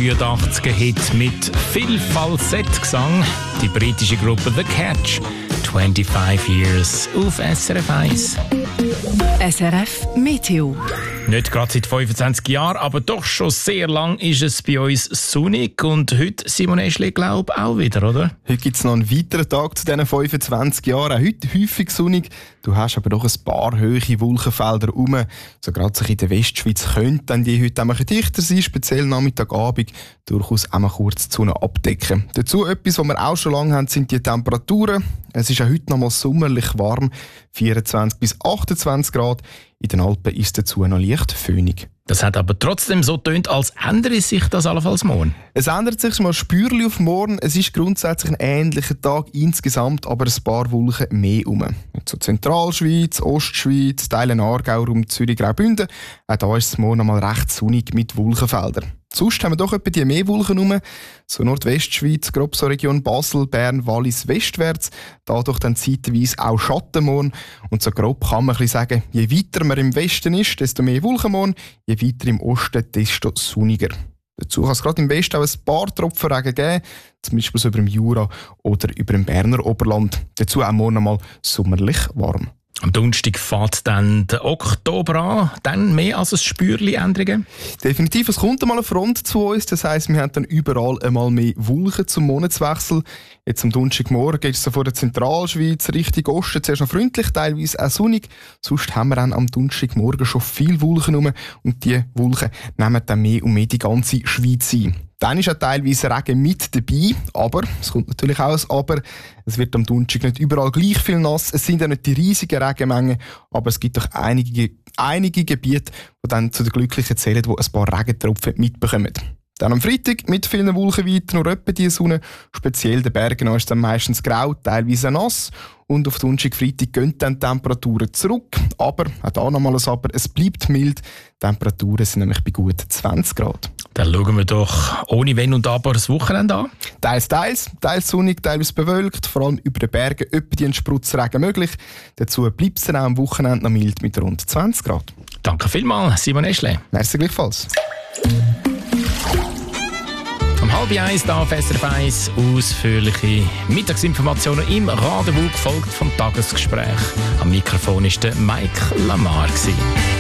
83er-Hit mit viel Falsettgesang. Die britische Gruppe The Catch. 25 Years auf SRF 1. SRF Meteo. Nicht gerade seit 25 Jahren, aber doch schon sehr lang ist es bei uns sonnig. Und heute, Simon Eschli, glaube auch wieder, oder? Heute gibt es noch einen weiteren Tag zu diesen 25 Jahren. Auch heute häufig sonnig. Du hast aber doch ein paar hohe Wolkenfelder herum. So gerade sich in der Westschweiz könnte dann die heute auch dichter sein, speziell Nachmittagabend durchaus auch mal kurz die Sonne abdecken. Dazu etwas, was wir auch schon lange haben, sind die Temperaturen. Es ist auch heute noch mal sommerlich warm, 24 bis 28 Grad. In den Alpen ist es dazu noch leicht föhnig. Das hat aber trotzdem so getönt, als ändere sich das allenfalls morgen. Es ändert sich mal spürlich auf morgen. Es ist grundsätzlich ein ähnlicher Tag insgesamt, aber ein paar Wolken mehr herum. So Zentralschweiz, Ostschweiz, Teile Aargau, Raum Zürich, Graubünden. Auch da ist es morgen noch mal recht sonnig mit Wolkenfeldern. Sonst haben wir doch etwa die mehr Wolken herum. So Nordwestschweiz, grob so Region Basel, Bern, Wallis, westwärts. Dadurch dann zeitweise auch Schatten morgen. Und so grob kann man ein bisschen sagen, je weiter man im Westen ist, desto mehr Wolken morgen. Je weiter im Osten, desto sonniger. Dazu kann es gerade im Westen auch ein paar Tropfen Regen geben, zum Beispiel so über dem Jura oder über dem Berner Oberland. Dazu auch morgen einmal sommerlich warm. Am Donnerstag fährt dann der Oktober an, dann mehr als ein Spürchen Änderungen? Definitiv, es kommt einmal eine Front zu uns, das heisst, wir haben dann überall einmal mehr Wolken zum Monatswechsel. Jetzt am Donnerstagmorgen ist es so von der Zentralschweiz Richtung Osten zuerst noch freundlich, teilweise auch sonnig. Sonst haben wir dann am Donnerstagmorgen schon viele Wolken rum und die Wolken nehmen dann mehr und mehr die ganze Schweiz ein. Dann ist auch teilweise Regen mit dabei, aber, es kommt natürlich auch ein Aber, es wird am Donnerstag nicht überall gleich viel nass, es sind ja nicht die riesigen Regenmengen, aber es gibt doch einige Gebiete, die dann zu den Glücklichen zählen, die ein paar Regentropfen mitbekommen. Dann am Freitag mit vielen Wolken weiter nur etwa die Sonne. Speziell in den Bergen ist es dann meistens grau, teilweise nass. Und auf Donnerstag, Freitag gehen dann die Temperaturen zurück. Aber, auch da nochmal ein Aber, es bleibt mild. Die Temperaturen sind nämlich bei gut 20 Grad. Dann schauen wir doch ohne Wenn und Aber das Wochenende an. Teils sonnig, teils bewölkt. Vor allem über den Bergen etwa die Spritzregen möglich. Dazu bleibt es dann auch am Wochenende noch mild mit rund 20 Grad. Danke vielmals, Simon Eschli. Merci gleichfalls. Um 12:30 hier auf SRF 1 ausführliche Mittagsinformationen im Radio, gefolgt vom Tagesgespräch. Am Mikrofon war der Mike Lamar.